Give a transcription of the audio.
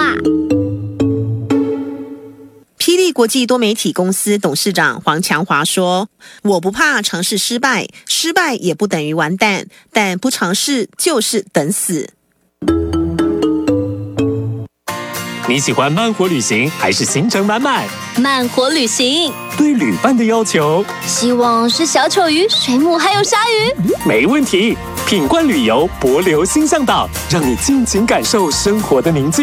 啊？ 霹雳国际多媒体公司董事长黄强华说：“我不怕尝试失败，失败也不等于完蛋，但不尝试就是等死。” 你喜欢慢活旅行还是行程满满？ 慢活旅行， 对旅伴的要求， 希望是小丑鱼、水母还有鲨鱼。 没问题。品冠旅游帛琉星象岛，让你尽情感受生活的宁静。